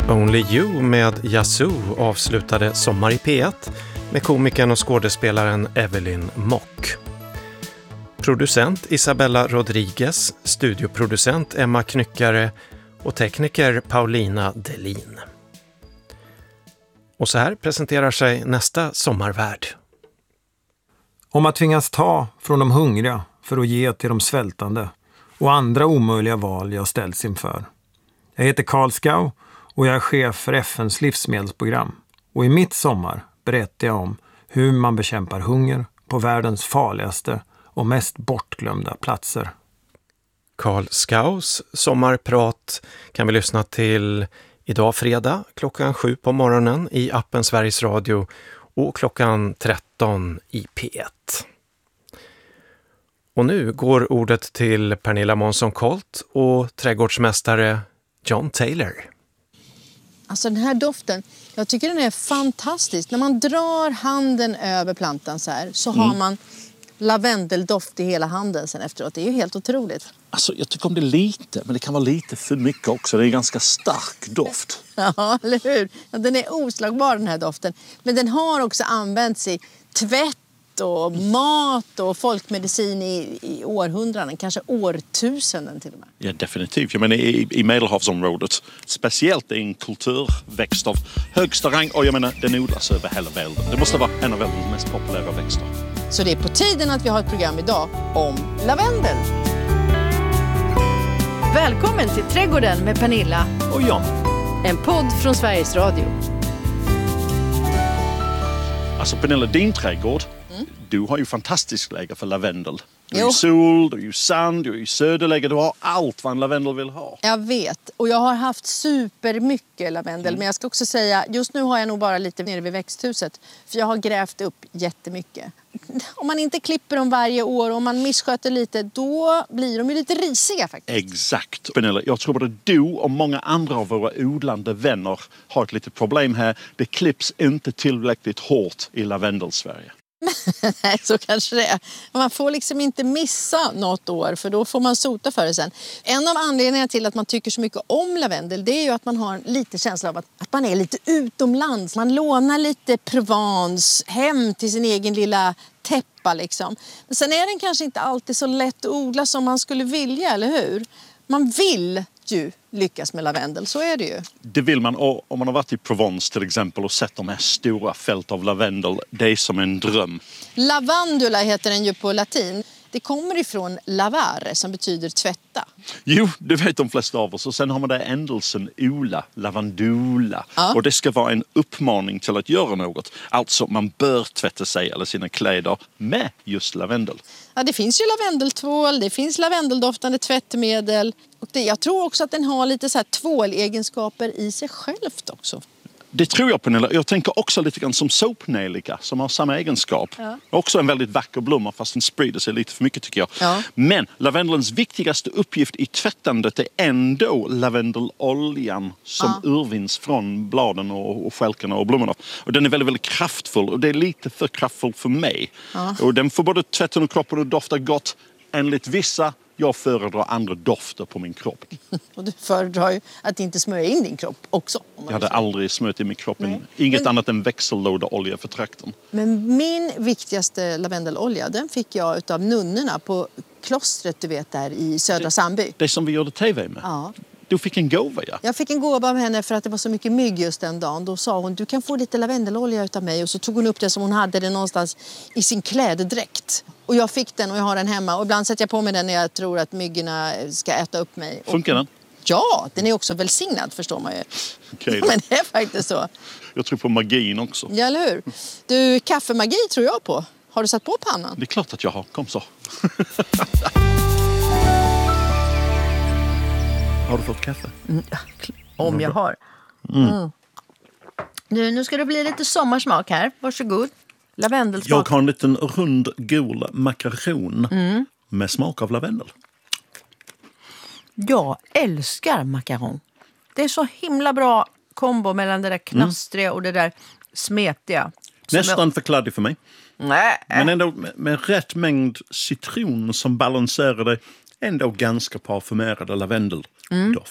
Only You med Yazoo avslutade Sommar i P1 med komikern och skådespelaren Evelyn Mock. Producent Isabella Rodriguez, studioproducent Emma Knyckare och tekniker Paulina Delin. Och så här presenterar sig nästa sommarvärd. Om att tvingas ta från de hungriga för att ge till de svältande och andra omöjliga val jag ställts inför. Jag heter Carl Skau och jag är chef för FNs livsmedelsprogram. Och i mitt sommar berättar jag om hur man bekämpar hunger på världens farligaste och mest bortglömda platser. Carl Skaus sommarprat kan vi lyssna till idag fredag klockan 7 på morgonen i appen Sveriges Radio och klockan 13 i P1. Och nu går ordet till Pernilla Månsson-Colt och trädgårdsmästare John Taylor. Alltså den här doften, jag tycker den är fantastisk. När man drar handen över plantan så här så har man lavendeldoft i hela handen sen efteråt. Det är ju helt otroligt. Alltså jag tycker om det lite, men det kan vara lite för mycket också. Det är en ganska stark doft. Ja, eller hur? Ja, den är oslagbar den här doften. Men den har också använts i tvätt och mat och folkmedicin i århundraden, kanske årtusenden till och med. Ja, definitivt. Jag menar i Medelhavsområdet, speciellt i en kulturväxt av högsta rang. Och jag menar, den odlas över hela världen. Det måste vara en av världens mest populära växter. Så det är på tiden att vi har ett program idag om lavendel. Välkommen till Trädgården med Pernilla Och John. En podd från Sveriges Radio. Alltså Pernilla, din trädgård, du har ju fantastiskt läge för lavendel. Du har ju sol, du har ju sand, du har ju söderläge, du har allt vad en lavendel vill ha. Jag vet, och jag har haft supermycket lavendel. Men jag ska också säga, just nu har jag nog bara lite nere vid växthuset. För jag har grävt upp jättemycket. Om man inte klipper dem varje år och om man missköter lite, då blir de ju lite risiga faktiskt. Exakt. Pernilla, jag tror både du och många andra av våra odlande vänner har ett litet problem här. Det klipps inte tillräckligt hårt i lavendel-Sverige. Nej, så kanske det är. Man får liksom inte missa något år, för då får man sota för det sen. En av anledningarna till att man tycker så mycket om lavendel, det är ju att man har lite känsla av att man är lite utomlands. Man lånar lite Provence hem till sin egen lilla täppa liksom. Men sen är den kanske inte alltid så lätt att odla som man skulle vilja, eller hur? Man vill ju lyckas med lavendel, så är det ju. Det vill man, och om man har varit i Provence till exempel och sett de här stora fält av lavendel, det är som en dröm. Lavandula heter den ju på latin. Det kommer ifrån lavare som betyder tvätta. Jo, det vet de flesta av oss. Och sen har man där ändelsen ola, lavandula. Ja. Och det ska vara en uppmaning till att göra något. Alltså man bör tvätta sig eller sina kläder med just lavendel. Ja, det finns ju lavendeltvål, det finns lavendeldoftande tvättmedel. Och jag tror också att den har lite så här tvålegenskaper i sig självt också. Det tror jag, Pernilla. Jag tänker också lite grann som såpnelika som har samma egenskap. Ja. Också en väldigt vacker blomma fast den sprider sig lite för mycket tycker jag. Ja. Men lavendelns viktigaste uppgift i tvättandet är ändå lavendeloljan som urvinns från bladen och skälkarna och blommorna. Och den är väldigt, väldigt kraftfull och det är lite för kraftfull för mig. Ja. Och den får både tvätten och kroppen att dofta gott. Enligt vissa, jag föredrar andra dofter på min kropp. Och du föredrar ju att inte smörja in din kropp också. Jag hade aldrig smört in min kropp. Inget annat än växellådeolja för trakten. Men min viktigaste lavendelolja, den fick jag utav nunnorna på klostret, du vet, där i södra Sandby. Det som vi gjorde tv med? Ja. Du fick en gåva, ja? Jag fick en gåva av henne för att det var så mycket mygg just den dagen. Då sa hon, du kan få lite lavendelolja utav mig. Och så tog hon upp det som hon hade det någonstans i sin klädedräkt. Och jag fick den och jag har den hemma. Och ibland sätter jag på mig den när jag tror att myggorna ska äta upp mig. Funkar den? Ja, den är också välsignad, förstår man ju. Okay, men det är faktiskt så. Jag tror på magin också. Ja, eller hur? Du, kaffemagi tror jag på. Har du satt på pannan? Det är klart att jag har. Kom så. Har du fått kaffe? Om jag har. Nu ska det bli lite sommarsmak här. Varsågod. Lavendelsmak. Jag har en liten rund gul makaron med smak av lavendel. Jag älskar makaron. Det är så himla bra kombo mellan det där knastriga och det där smetiga. Nästan för kladdig för mig. Nej. Men ändå med rätt mängd citron som balanserar det ändå ganska parfymerade lavendeldoft.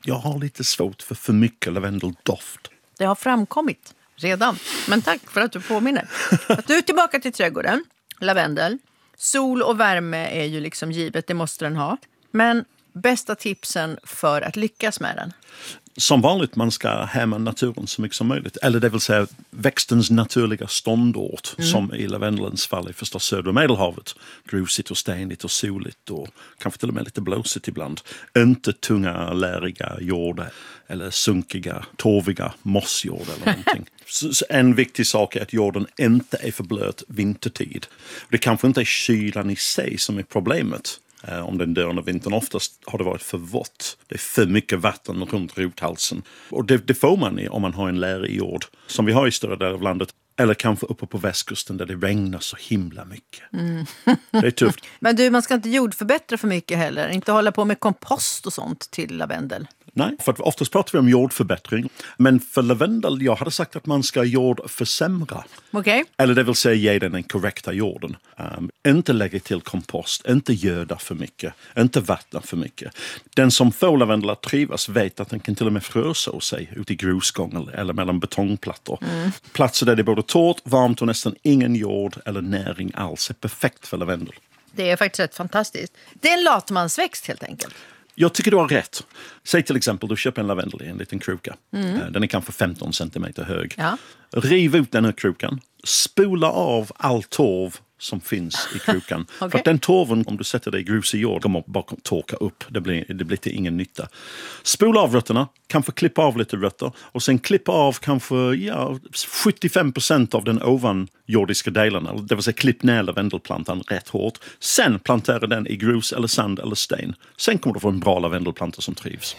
Jag har lite svårt för mycket lavendeldoft. Det har framkommit redan. Men tack för att du påminner. Att du är tillbaka till trädgården. Lavendel. Sol och värme är ju liksom givet, det måste den ha. Men bästa tipsen för att lyckas med den? Som vanligt, man ska hämma naturen så mycket som möjligt. Eller det vill säga växtens naturliga ståndort. Som i lavendelns fall är förstås södra Medelhavet. Grusigt och stenigt och soligt och kanske till och med lite blåsigt ibland. Inte tunga, läriga jordar eller sunkiga, torviga mossjord eller någonting. Så en viktig sak är att jorden inte är för blöt vintertid. Det kanske inte är kylan i sig som är problemet. Om den dör under vintern. Oftast har det varit för vått. Det är för mycket vatten runt rothalsen. Och det får man om man har en lärig jord. Som vi har i större delar av landet. Eller kanske uppe på västkusten där det regnar så himla mycket. Det är tufft. Men du, man ska inte jordförbättra för mycket heller. Inte hålla på med kompost och sånt till lavendel. Nej, för att oftast pratar vi om jordförbättring. Men för lavendel, jag hade sagt att man ska jordförsämra. Okej. Eller det vill säga ge den korrekta jorden. Inte lägga till kompost, inte göda för mycket, inte vattna för mycket. Den som får lavendel att trivas vet att den kan till och med fröså sig ute i grusgång eller mellan betongplattor. Platser där det är både torrt, varmt och nästan ingen jord eller näring alls är perfekt för lavendel. Det är faktiskt rätt fantastiskt. Det är en latmansväxt helt enkelt. Jag tycker du har rätt. Säg till exempel du köper en lavendel i en liten kruka. Den är kanske 15 centimeter hög. Ja. Riv ut den här krukan. Spola av all torv som finns i krukan. Okay. För att den torven, om du sätter det i grusig jord, kommer bara torka upp. Det blir till ingen nytta. Spola av rötterna, kanske klippa av lite rötter. Och sen klippa av kanske 75% av den ovanjordiska delen. Det vill säga klipp ner lavendelplantan rätt hårt. Sen plantera den i grus eller sand eller sten. Sen kommer du få en bra lavendelplanta som trivs.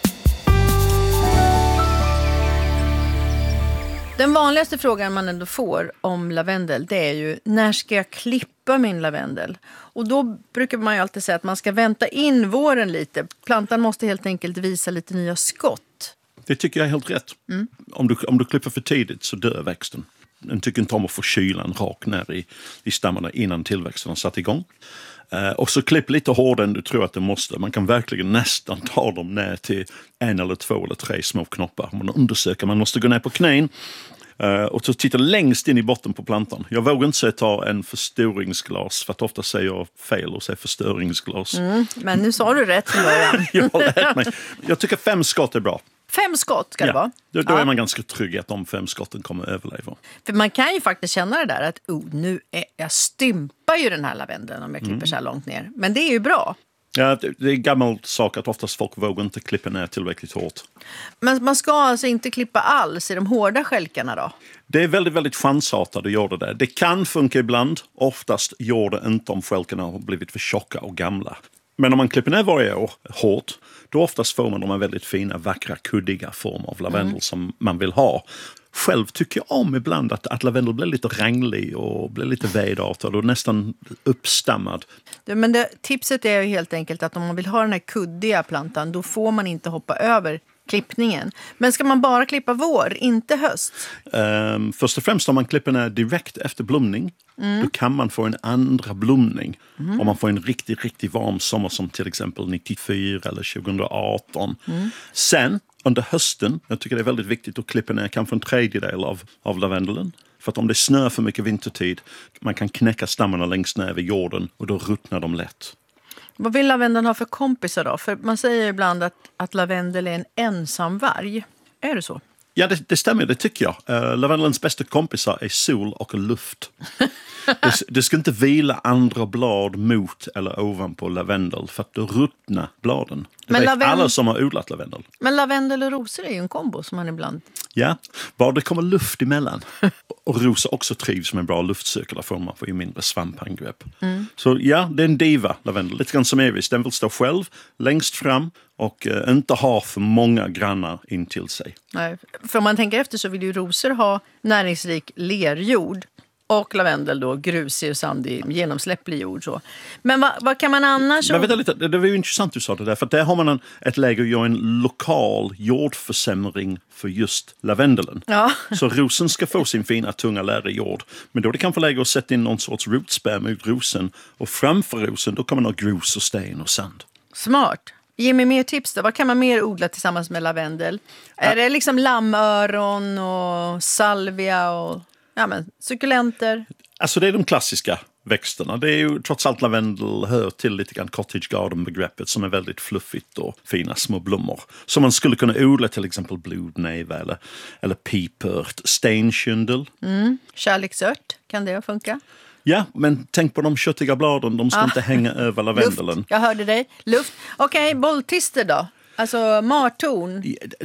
Den vanligaste frågan man ändå får om lavendel, det är ju när ska jag klippa min lavendel? Och då brukar man ju alltid säga att man ska vänta in våren lite. Plantan måste helt enkelt visa lite nya skott. Det tycker jag är helt rätt. Om du klipper för tidigt så dör växten. Den tycker inte om att få kylan rakt ner i stammarna innan tillväxten har satt igång. Och så klipp lite hårdare än du tror att det måste. Man kan verkligen nästan ta dem ner till 1 eller 2 eller 3 små knoppar. Man undersöker, man måste gå ner på knän och så titta längst in i botten på plantan. Jag vågar inte säga ta en förstoringsglas för att ofta säger jag fel och säger förstöringsglas. Men nu sa du rätt från början. Jag har lärt mig. Jag tycker 5 skott är bra. 5 skott ska det vara. Då är man ganska trygg att de 5 skotten kommer att överleva. För man kan ju faktiskt känna det där att jag stympar ju den här lavendeln om jag klipper så här långt ner. Men det är ju bra. Ja, det är en gammal sak att oftast folk vågar inte klippa ner tillräckligt hårt. Men man ska alltså inte klippa alls i de hårda skälkarna då? Det är väldigt, väldigt chansartat att göra det. Det kan funka ibland. Oftast gör det inte om skälkarna har blivit för tjocka och gamla. Men om man klipper ner varje år hårt, då oftast får man de här väldigt fina, vackra, kuddiga form av lavendel som man vill ha. Själv tycker jag om ibland att lavendel blir lite ränglig och blir lite vedartad och nästan uppstammad. Men tipset är ju helt enkelt att om man vill ha den här kuddiga plantan, då får man inte hoppa över klippningen. Men ska man bara klippa vår, inte höst? Först och främst om man klipper ner direkt efter blomning, då kan man få en andra blomning. Om man får en riktigt varm sommar som till exempel 94 eller 2018. Sen under hösten, jag tycker det är väldigt viktigt att klippa ner kanske en tredjedel av lavendelen. För att om det snör för mycket vintertid, man kan knäcka stammarna längst ner vid jorden och då ruttnar de lätt. Vad vill lavendeln ha för kompisar då? För man säger ibland att lavendel är en ensam varg. Är det så? Ja, det stämmer, det tycker jag. Lavendelns bästa kompisar är sol och luft. Det ska inte vila andra blad mot eller ovanpå lavendel för att då ruttnar bladen. Det vet alla som har odlat lavendel. Men lavendel och rosor är ju en kombo som man ibland... Ja, bara det kommer luft emellan. Och rosor också trivs med en bra luftsökare för man får ju mindre svampangrepp. Så ja, det är en diva, lavendel. Lite grann som Eris. Den vill stå själv längst fram och inte ha för många grannar in till sig. Nej, för om man tänker efter så vill ju rosor ha näringsrik lerjord. Och lavendel då, grusig och sandig, genomsläpplig jord. Så. Men vad kan man annars... Men vänta lite, det var ju intressant du sa det där. För där har man ett läge att göra en lokal jordförsämring för just lavendelen. Ja. Så rosen ska få sin fina, tunga läriga jord. Men då är det kanske läge att sätta in någon sorts rotspärr mot rosen. Och framför rosen, då kan man ha grus och sten och sand. Smart. Ge mig mer tips då. Vad kan man mer odla tillsammans med lavendel? Är det liksom lammöron och salvia och sukulenter? Alltså det är de klassiska växterna. Det är ju trots allt lavendel hör till lite grann cottage garden-begreppet som är väldigt fluffigt och fina små blommor. Som man skulle kunna odla till exempel blodneve eller pipört, stenkyndel. Kärleksört, kan det funka? Ja, men tänk på de köttiga bladen, de ska inte hänga över lavendelen. Luft, jag hörde dig. Luft. Okej, bolltister då? Alltså martorn.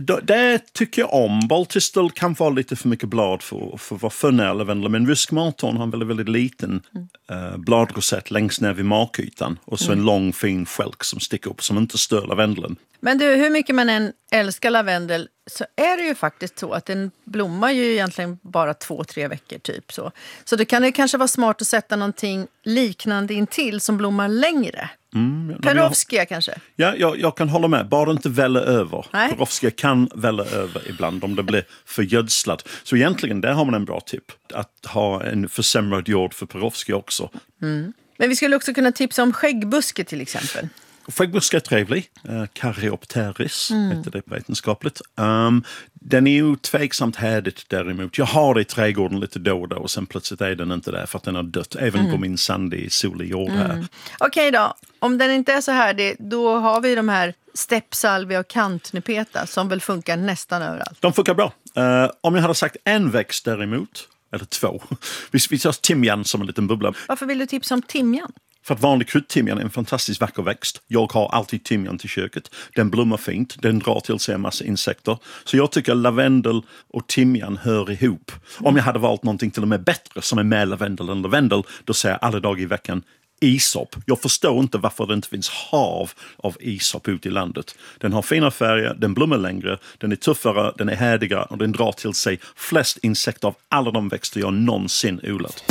Det tycker jag om. Bolltistel kan vara lite för mycket blad för att vara för nära lavendel. Men ruskmartorn har en väldigt, väldigt liten bladrosett längst ner vid makytan. Och så en lång fin skälk som sticker upp som inte stör lavendelen. Men du, hur mycket man än älskar lavendel så är det ju faktiskt så att den blommar ju egentligen bara 2-3 veckor typ så. Så det kan kanske vara smart att sätta någonting liknande intill som blommar längre. Perovskia kanske? Ja, jag kan hålla med. Bara inte välla över. Perovskia kan välla över ibland om det blir för gödslad. Så egentligen där har man en bra tipp. Att ha en försämrad jord för perovskia också. Men vi skulle också kunna tipsa om skäggbuske till exempel. Skäggbuske är trevlig. Caryopteris heter det vetenskapligt. Den är ju tveksamt härdigt däremot. Jag har det i trädgården lite då och då och sen plötsligt är den inte där för att den har dött. Även på min sandig, solig jord här. Okej då, om den inte är så härdig då har vi de här steppsalvia och kantnepeta som väl funkar nästan överallt. De funkar bra. Om jag hade sagt en växt däremot, eller 2. Vi tar timjan som en liten bubbla. Varför vill du tipsa om timjan? För att vanlig kryddtimjan är en fantastiskt vacker växt. Jag har alltid timjan till köket. Den blommar fint. Den drar till sig en massa insekter. Så jag tycker lavendel och timjan hör ihop. Om jag hade valt någonting till och med bättre som är mer lavendel än lavendel, då säger jag alla dagar i veckan isop. Jag förstår inte varför det inte finns hav av isop ute i landet. Den har fina färger, den blommar längre, den är tuffare, den är härdigare och den drar till sig flest insekter av alla de växter jag någonsin odlat.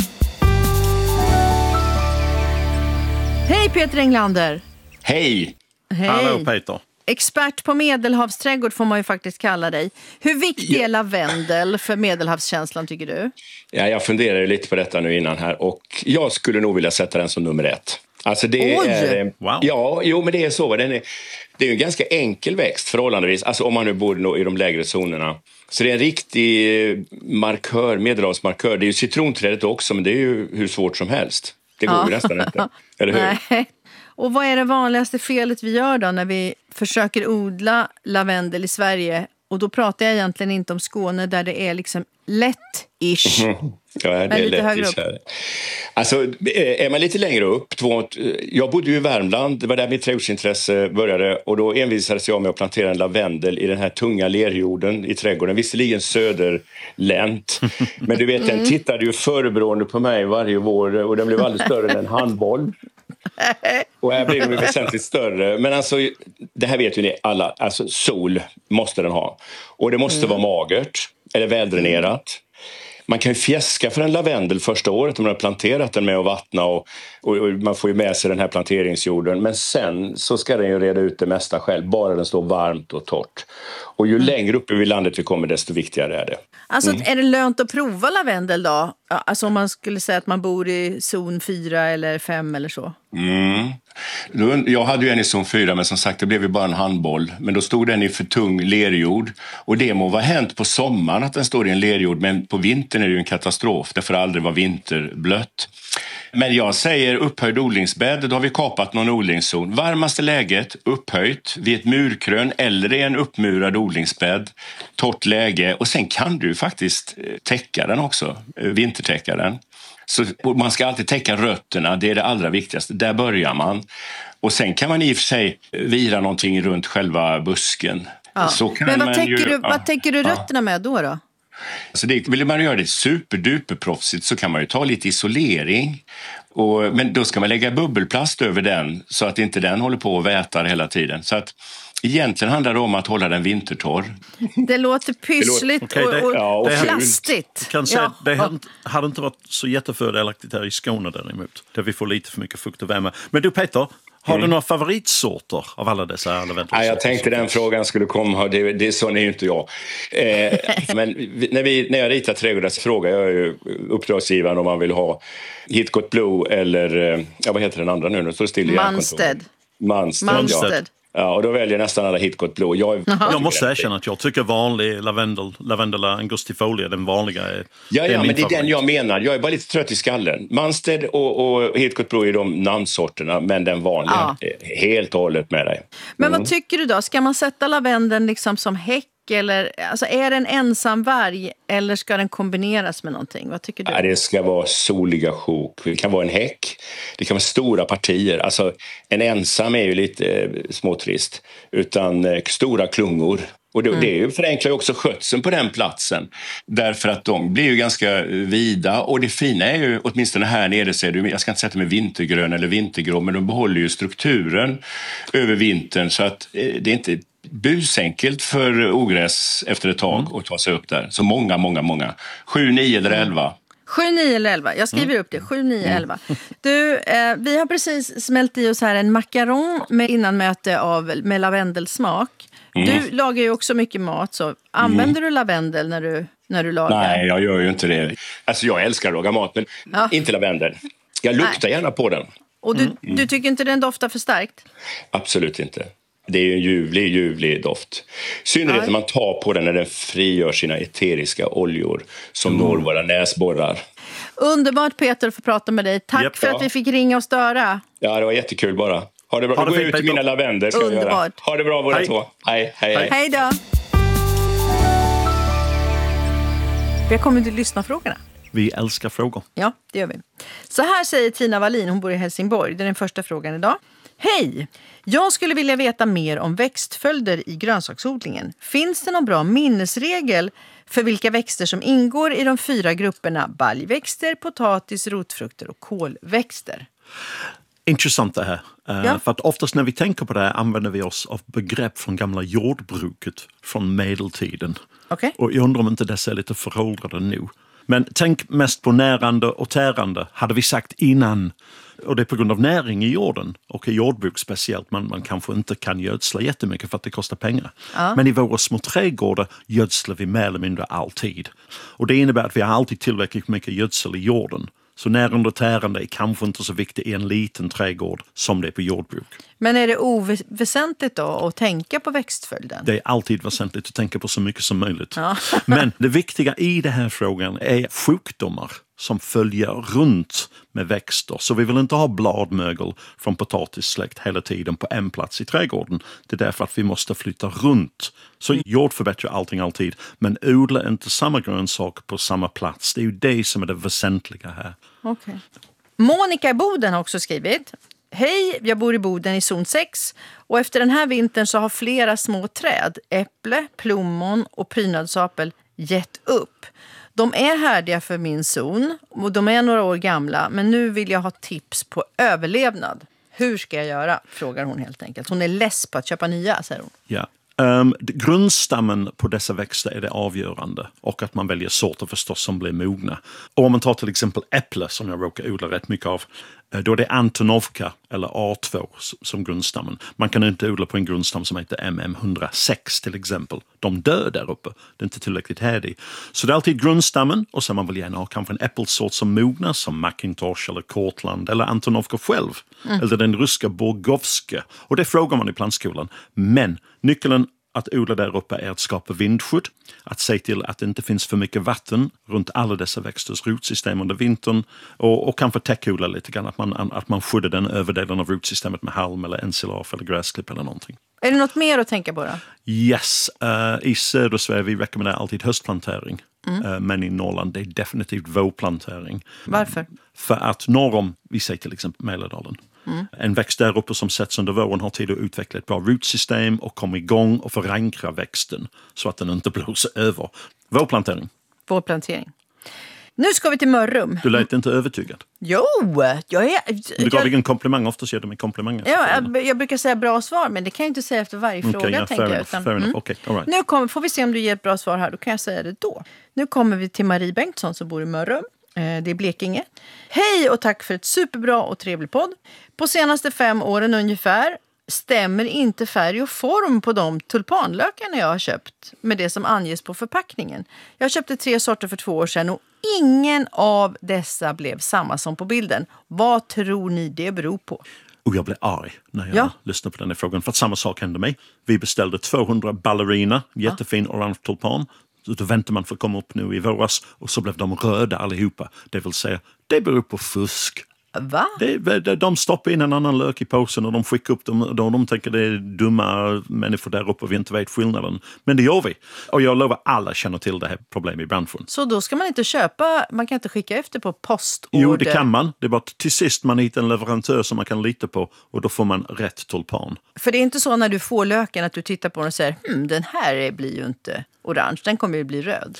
Hej Peter Englander! Hej! Hallå Peter! Expert på Medelhavsträdgård får man ju faktiskt kalla dig. Hur viktig är lavendel för Medelhavskänslan tycker du? Ja, jag funderar lite på detta nu innan här och jag skulle nog vilja sätta den som nummer 1. Alltså det är... Wow. Ja, jo men det är så. Det är en ganska enkel växt förhållandevis. Alltså om man nu bor i de lägre zonerna. Så det är en riktig markör, medelhavsmarkör. Det är ju citronträdet också men det är ju hur svårt som helst. Det går ju nästan inte, eller hur? Nej. Och vad är det vanligaste felet vi gör då när vi försöker odla lavendel i Sverige? Och då pratar jag egentligen inte om Skåne där det är liksom lätt-ish. Ja, det är lite högre upp. Här. Alltså, är man lite längre upp... Jag bodde ju i Värmland, det var där mitt trädgårdsintresse började. Och då envisades jag med att plantera en lavendel i den här tunga lerjorden i trädgården. Visserligen söderlänt. Men du vet, den tittade ju förebrående på mig varje vår. Och den blev aldrig större än en handboll. Och här blir de väsentligt större. Men alltså, det här vet ju ni alla. Alltså, sol måste den ha. Och det måste vara magert eller väldränerat. Man kan ju fjäska för en lavendel första året om man har planterat den med att vattna och man får ju med sig den här planteringsjorden. Men sen så ska den ju reda ut det mesta själv, bara den står varmt och torrt. Och ju längre upp i landet vi kommer desto viktigare är det. Alltså är det lönt att prova lavendel då? Alltså om man skulle säga att man bor i zon 4 eller 5 eller så. Jag hade ju en i zon 4 men som sagt det blev ju bara en handboll. Men då stod den i för tung lerjord. Och det må vara hänt på sommaren att den står i en lerjord. Men på vintern är det ju en katastrof. Det får aldrig vara vinterblött. Men jag säger upphöjd odlingsbädd, då har vi kapat någon odlingszon. Varmaste läget upphöjt vid ett murkrön eller i en uppmurad odlingsbädd. Torrt läge och sen kan du faktiskt täcka den också, vintertäcka den. Så man ska alltid täcka rötterna, det är det allra viktigaste. Där börjar man. Och sen kan man i och för sig vira någonting runt själva busken. Ja. Så kan men vad tänker du rötterna med då? Så vill man göra det superduperproffsigt så kan man ju ta lite isolering. Men då ska man lägga bubbelplast över den så att inte den håller på och vätar hela tiden. Så att egentligen handlar det om att hålla den vintertorr. Det låter pyssligt och plastigt. Kan säga, det hade inte varit så jättefördelaktigt här i Skåne däremot. Där vi får lite för mycket fukt och värme. Men du Peter, har du några favoritsorter av alla dessa lavendel? Jag tänkte den frågan skulle komma. Det är så är ju inte jag. Men när jag ritar trädgårdar så frågar jag ju uppdragsgivaren om man vill ha Hitgot Blue eller vad heter den andra nu? Nu står det still i Manstead. Manstead. Ja, och då väljer nästan alla Hitchcock blå. Jag måste erkänna att jag tycker vanlig lavendula angustifolia, den vanliga är Ja, är men det är favorit. den jag menar. Jag är bara lite trött i skallen. Manstead och Hitchcock blå är de namnsorterna, men den vanliga är helt och hållet med dig. Men vad tycker du då? Ska man sätta lavendeln liksom som häck? Eller, alltså är det en ensam varg eller ska den kombineras med någonting? Vad tycker du? Ja, det ska vara soliga sjok. Det kan vara en häck. Det kan vara stora partier. Alltså, en ensam är ju lite småtrist. Utan stora klungor. Och det förenklar ju också skötseln på den platsen. Därför att de blir ju ganska vida. Och det fina är ju, åtminstone här nere så är det, jag ska inte sätta med vintergrön eller vintergrå, men de behåller ju strukturen över vintern. Så att det är inte busenkelt för ogräs efter ett tag att ta sig upp där. Så många. 7, 9 eller 11. 7, 9 eller 11. Jag skriver upp det. 7, 9, 11. Du, vi har precis smält i oss här en macaron med innanmöte med lavendelsmak. Du lagar ju också mycket mat, så använder du lavendel när du lagar? Nej, jag gör ju inte det. Alltså jag älskar att laga mat, men inte lavendel. Jag luktar gärna på den. Och du tycker inte den doftar för starkt? Absolut inte. Det är ju en ljuvlig doft. Synnerhet när man tar på den när den frigör sina eteriska oljor som når våra näsborrar. Underbart, Peter, att få prata med dig. Tack för att vi fick ringa och störa. Ja, det var jättekul bara. Ha det bra. Gå ut till mina lavender ska jag göra. Ha det bra båda två. Hej. Hej då. Vi har kommit till lyssnarfrågorna. Vi älskar frågor. Ja, det gör vi. Så här säger Tina Wallin, hon bor i Helsingborg. Det är den första frågan idag. Hej! Jag skulle vilja veta mer om växtföljder i grönsaksodlingen. Finns det någon bra minnesregel för vilka växter som ingår i de 4 grupperna baljväxter, potatis, rotfrukter och kolväxter? Intressant det här. För att oftast när vi tänker på det här använder vi oss av begrepp från gamla jordbruket från medeltiden. Okay. Och jag undrar om inte dessa är lite föråldrade nu. Men tänk mest på närande och tärande, hade vi sagt innan. Och det är på grund av näring i jorden och i jordbruk speciellt. Man kanske inte kan gödsla jättemycket för att det kostar pengar. Ja. Men i våra små trädgårdar gödslar vi mer eller mindre alltid. Och det innebär att vi har alltid tillräckligt mycket gödsel i jorden. Så närande och tärande är kanske inte så viktigt i en liten trädgård som det är på jordbruk. Men är det oväsentligt då att tänka på växtföljden? Det är alltid väsentligt att tänka på så mycket som möjligt. Ja. Men det viktiga i den här frågan är sjukdomar som följer runt med växter. Så vi vill inte ha bladmögel från potatissläkt hela tiden på en plats i trädgården. Det är därför att vi måste flytta runt. Så jord förbättrar allting alltid. Men odla inte samma grönsak på samma plats. Det är ju det som är det väsentliga här. Okay. Monica i Boden har också skrivit. Hej, jag bor i Boden i zon 6 och efter den här vintern så har flera små träd, äpple, plommon och prydnadsapel gett upp. De är härdiga för min zon och de är några år gamla, men nu vill jag ha tips på överlevnad. Hur ska jag göra? Frågar hon helt enkelt. Hon är less på att köpa nya, säger hon. Ja. Grundstammen på dessa växter är det avgörande och att man väljer sorter förstås som blir mogna. Och om man tar till exempel äpple som jag råkar odla rätt mycket av, då är det Antonovka eller A2 som grundstammen. Man kan inte odla på en grundstam som heter MM106 till exempel. De dör där uppe, det är inte tillräckligt härdig. Så det är alltid grundstammen och så man vill gärna ha kanske en äppelsort som mognar som Macintosh eller Cortland eller Antonovka själv. Eller den ryska Borgovska. Och det frågar man i plantskolan. Men nyckeln att odla där uppe är att skapa vindskydd, att se till att det inte finns för mycket vatten runt alla dessa växters rotsystem under vintern och kanske täckodla lite grann, att man skyddar den överdelen av rotsystemet med halm eller ensilage eller gräsklipp eller någonting. Är det något mer att tänka på då? Yes, i södra Sverige vi rekommenderar alltid höstplantering. Men i Norrland det är definitivt vårplantering. Varför? För att norr om, vi säger till exempel Mälardalen, en växt där uppe som sätts under våren har tid att utveckla ett bra rotsystem och komma igång och förankra växten så att den inte blåser över. Vårplantering. Vårplantering. Nu ska vi till Mörrum. Du lät inte övertygad. Jo, Du gav ingen komplimang, oftast ger du mig komplimanger. Ja, jag brukar säga bra svar, men det kan jag inte säga efter varje fråga. Fair enough. Okay, all right. Nu får vi se om du ger ett bra svar här, då kan jag säga det då. Nu kommer vi till Marie Bengtsson som bor i Mörrum. Det är Blekinge. Hej och tack för ett superbra och trevlig podd. På senaste 5 åren ungefär stämmer inte färg och form på de tulpanlökarna jag har köpt med det som anges på förpackningen. Jag köpte 3 sorter för 2 år sedan och ingen av dessa blev samma som på bilden. Vad tror ni det beror på? Och jag blev arg när jag lyssnade på den här frågan. För att samma sak hände mig. Vi beställde 200 ballerina, jättefin orange tulpan. Så då väntar man för att komma upp nu i våras. Och så blev de röda allihopa. Det vill säga, det beror på fusk. Va? De stoppar in en annan lök i påsen och de skickar upp dem. De tänker det är dumma människor där uppe och vi inte vet skillnaden. Men det gör vi. Och jag lovar, alla känner till det här problemet i branschen. Så då ska man inte köpa, man kan inte skicka efter på postorder? Jo, det kan man. Det är bara till sist man hittar en leverantör som man kan lita på och då får man rätt tulpan. För det är inte så när du får löken att du tittar på den och säger den här blir ju inte orange, den kommer ju bli röd.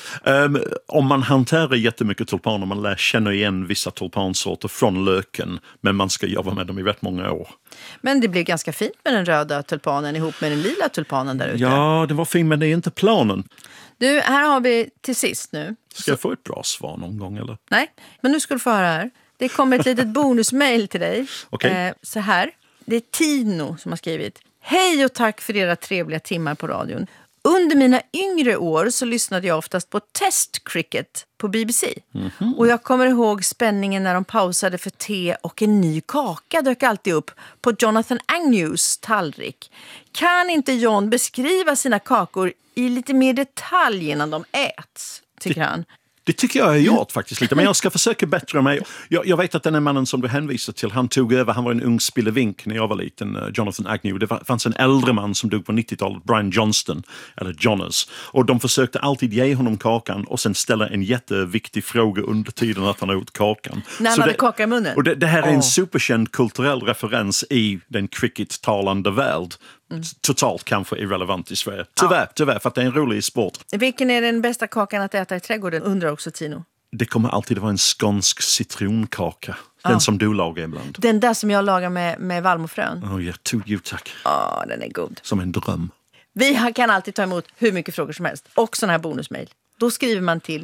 Om man hanterar jättemycket tulpaner, man lär känna igen vissa tulpansorter från löken, men man ska jobba med dem i rätt många år. Men det blev ganska fint med den röda tulpanen ihop med den lila tulpanen där ute. Ja, det var fint, men det är inte planen. Du, här har vi till sist nu. Ska jag få ett bra svar någon gång, eller? Nej, men nu ska du få höra här. Det kommer ett litet bonusmail till dig. Okay. Så här, det är Tino som har skrivit. Hej och tack för era trevliga timmar på radion. Under mina yngre år så lyssnade jag oftast på Test Cricket på BBC. Mm-hmm. Och jag kommer ihåg spänningen när de pausade för te och en ny kaka dök alltid upp på Jonathan Agnews tallrik. Kan inte John beskriva sina kakor i lite mer detalj innan de äts, tycker han? Det tycker jag har gjort faktiskt lite, men jag ska försöka bättra mig. Jag vet att den här mannen som du hänvisar till, han tog över, han var en ung spillevink när jag var liten, Jonathan Agnew. Det fanns en äldre man som dog på 90-talet, Brian Johnston, eller Jonas. Och de försökte alltid ge honom kakan och sen ställa en jätteviktig fråga under tiden att han har gjort kakan. När han hade kaka i munnen? Och det här är en superkänd kulturell referens i den cricket-talande värld. Totalt kanske irrelevant i Sverige. Tyvärr, för att det är en rolig sport. Vilken är den bästa kakan att äta i trädgården, undrar också Tino. Det kommer alltid att vara en skånsk citronkaka. Den som du lagar ibland. Den där som jag lagar med vallmofrön. Tack. Den är god. Som en dröm. Vi kan alltid ta emot hur mycket frågor som helst. Och sån här bonusmail. Då skriver man till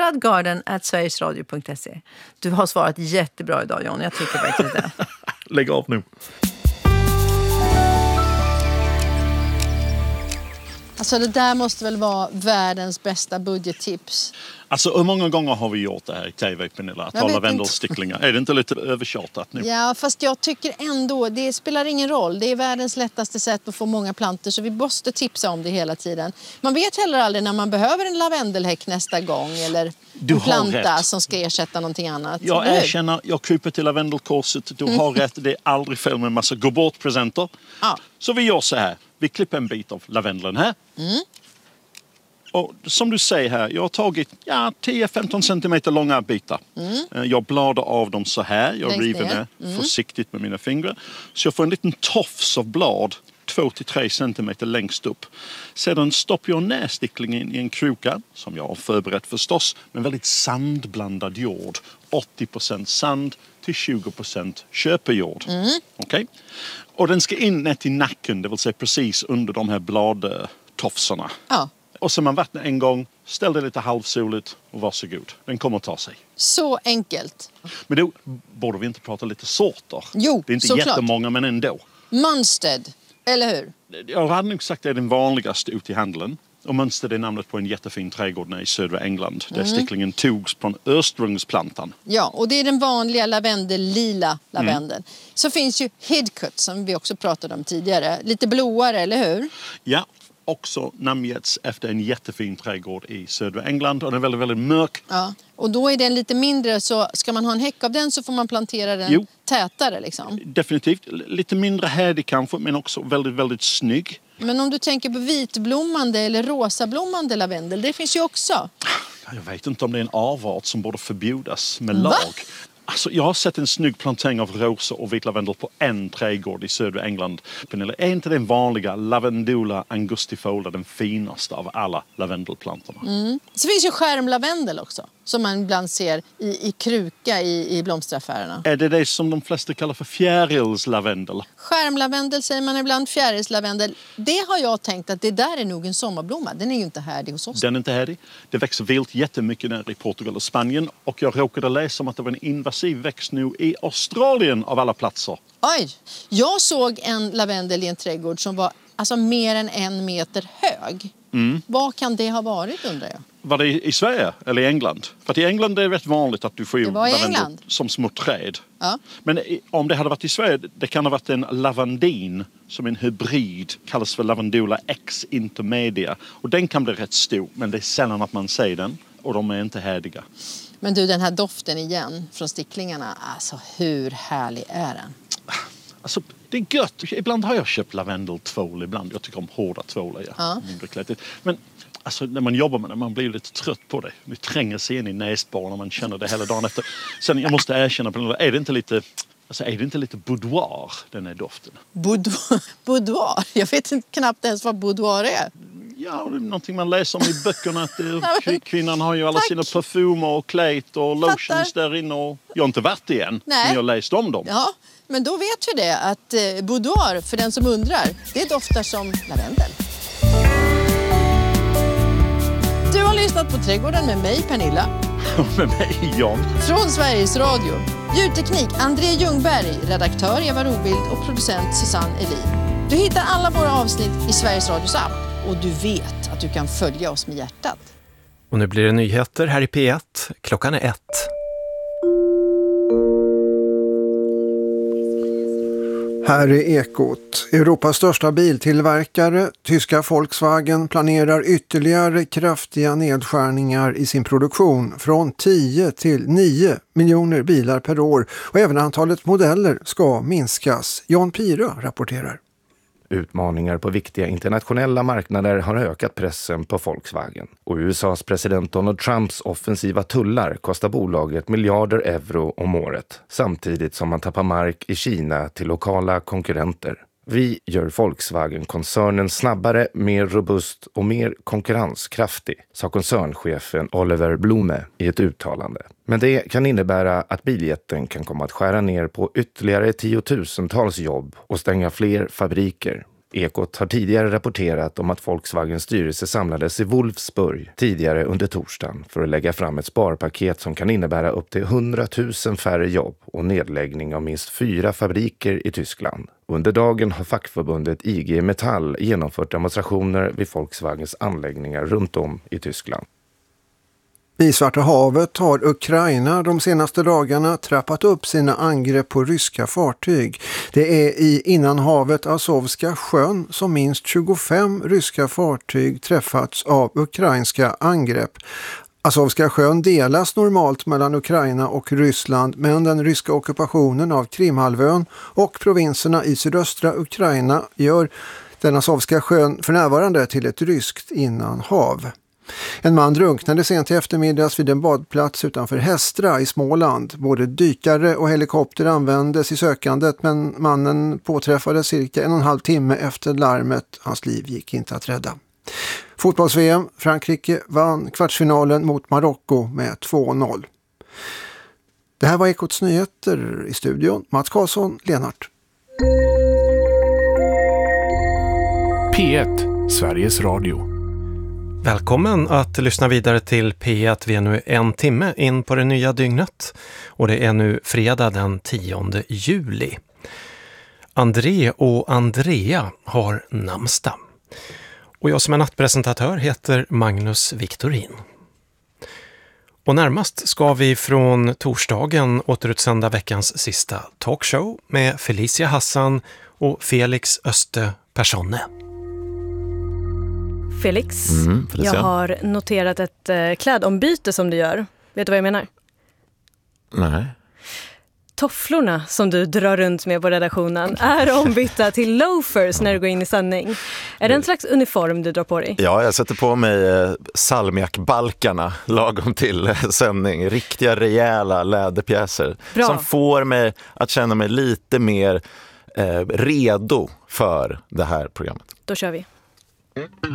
tradgarden@sverigesradio.se. Du har svarat jättebra idag, John. Jag tycker verkligen det. Lägg av nu. Alltså det där måste väl vara världens bästa budgettips. Alltså hur många gånger har vi gjort det här i TV, Pernilla? Att ha lavendelsticklingar. Är det inte lite övertjatat nu? Ja, fast jag tycker ändå, det spelar ingen roll. Det är världens lättaste sätt att få många plantor, så vi måste tipsa om det hela tiden. Man vet heller aldrig när man behöver en lavendelhäck nästa gång eller en planta som ska ersätta någonting annat. Jag erkänner, jag kryper till lavendelkorset. Du har rätt, det är aldrig fel med en massa gå-bort-presenter. Ja. Så vi gör så här. Vi klipper en bit av lavendeln här. Och som du säger här, jag har tagit 10-15 centimeter långa bitar. Jag bladar av dem så här. Jag river ner försiktigt med mina fingrar. Så jag får en liten tofs av blad 2-3 centimeter längst upp. Sedan stoppar jag ner sticklingen i en kruka, som jag har förberett förstås, med väldigt sandblandad jord. 80% sand till 20% köpejord. Okay? Och den ska in ner till nacken, det vill säga precis under de här bladtofsarna. Ja. Och så man vattnar en gång, ställ det lite halvsoligt och varsågod. Den kommer att ta sig. Så enkelt. Men då borde vi inte prata lite sorter. Jo, det är inte såklart. Jättemånga, men ändå. Munstead, eller hur? Jag hade nog sagt att det är den vanligaste ute i handeln. Och Munstead är namnet på en jättefin trädgård i södra England. Där sticklingen togs från ursprungsplantan. Ja, och det är den vanliga lila lavendeln. Så finns ju Hidcote som vi också pratade om tidigare. Lite blåare, eller hur? Ja, också namngetts efter en jättefin trädgård i södra England. Och den är väldigt, väldigt mörk. Ja, och då är den lite mindre, så ska man ha en häck av den så får man plantera den tätare liksom. Definitivt. Lite mindre härdig kanske, men också väldigt, väldigt snygg. Men om du tänker på vitblommande eller rosablommande lavendel, det finns ju också. Jag vet inte om det är en avart som borde förbjudas med lag. Alltså, jag har sett en snygg plantering av rosor och vitlavendel på en trädgård i södra England. Pernilla, är inte den vanliga Lavandula angustifolia den finaste av alla lavendelplantorna? Så finns ju skärmlavendel också, som man ibland ser i kruka i blomsteraffärerna. Är det som de flesta kallar för fjärilslavendel? Skärmlavendel säger man ibland, fjärilslavendel. Det har jag tänkt att det där är nog en sommarblomma. Den är ju inte härdig hos oss. Den är inte härdig. Det växer vilt jättemycket nere i Portugal och Spanien. Och jag råkade läsa om att det var en invasiv växt nu i Australien av alla platser. Oj! Jag såg en lavendel i en trädgård som var alltså mer än 1 meter hög. Vad kan det ha varit, undrar jag? Var det i Sverige eller i England? För att i England är det rätt vanligt att du får lavendel som små träd. Ja. Men om det hade varit i Sverige, det kan ha varit en lavandin som en hybrid, kallas för Lavandula X intermedia. Och den kan bli rätt stor, men det är sällan att man ser den och de är inte härdiga. Men du, den här doften igen från sticklingarna, alltså hur härlig är den? Alltså, det är gött. Ibland har jag köpt lavendeltvål ibland. Jag tycker om hårda tvålar, mindre klättigt. Men alltså, när man jobbar med det, man blir lite trött på det. Det tränger sig in i näsborren och man känner det hela dagen efter. Sen, jag måste erkänna, är det inte lite boudoir, den här doften? Boudoir? Jag vet inte knappt ens vad boudoir är. Ja, det är någonting man läser om i böckerna. Att kvinnan har ju alla sina parfymer och kläder och lotions där inne. Och jag har inte varit igen, men jag har läst om dem. Ja, men då vet vi det. Att boudoir, för den som undrar, det doftar som lavendel. Du har lyssnat på Trädgården med mig, Pernilla. Och med mig, Jan. Från Sveriges Radio. Ljudteknik, André Ljungberg. Redaktör, Eva Robild. Och producent, Susanne Elin. Du hittar alla våra avsnitt i Sveriges Radios app. Och du vet att du kan följa oss med hjärtat. Och nu blir det nyheter här i P1. Klockan är 1. Här är Ekot. Europas största biltillverkare, tyska Volkswagen, planerar ytterligare kraftiga nedskärningar i sin produktion från 10 till 9 miljoner bilar per år. Och även antalet modeller ska minskas. Jan Pira rapporterar. Utmaningar på viktiga internationella marknader har ökat pressen på Volkswagen. Och USAs president Donald Trumps offensiva tullar kostar bolaget miljarder euro om året. Samtidigt som man tappar mark i Kina till lokala konkurrenter. Vi gör Volkswagen-koncernen snabbare, mer robust och mer konkurrenskraftig, sa koncernchefen Oliver Blume i ett uttalande. Men det kan innebära att biljätten kan komma att skära ner på ytterligare tiotusentals jobb och stänga fler fabriker. Ekot har tidigare rapporterat om att Volkswagens styrelse samlades i Wolfsburg tidigare under torsdagen för att lägga fram ett sparpaket som kan innebära upp till 100 000 färre jobb och nedläggning av minst 4 fabriker i Tyskland. Under dagen har fackförbundet IG Metall genomfört demonstrationer vid Volkswagens anläggningar runt om i Tyskland. I Svarta havet har Ukraina de senaste dagarna trappat upp sina angrepp på ryska fartyg. Det är i innanhavet Azovska sjön som minst 25 ryska fartyg träffats av ukrainska angrepp. Azovska sjön delas normalt mellan Ukraina och Ryssland, men den ryska ockupationen av Krimhalvön och provinserna i sydöstra Ukraina gör den Azovska sjön för närvarande till ett ryskt innanhav. En man drunknade sent i eftermiddags vid en badplats utanför Hästra i Småland. Både dykare och helikopter användes i sökandet, men mannen påträffades cirka 1,5 timme efter larmet. Hans liv gick inte att rädda. Fotbolls-VM. Frankrike vann kvartsfinalen mot Marocko med 2-0. Det här var Ekots nyheter. I studion Mats Karlsson, Lenart. P1, Sveriges Radio. Välkommen att lyssna vidare till P1. Vi är nu 1 timme in på det nya dygnet och det är nu fredag den 10 juli. André och Andrea har namnsdag. Och jag som är nattpresentatör heter Magnus Victorin. Och närmast ska vi från torsdagen återutsända veckans sista talkshow med Felicia Hassan och Felix Öste Personne. Felix, jag har noterat ett klädombyte som du gör. Vet du vad jag menar? Nej. Tofflorna som du drar runt med på redaktionen är ombytta till loafers när du går in i sändning. Är det en slags uniform du drar på dig? Ja, jag sätter på mig salmiakbalkarna lagom till sändning. Riktiga, rejäla läderpjäser. Bra. Som får mig att känna mig lite mer redo för det här programmet. Då kör vi.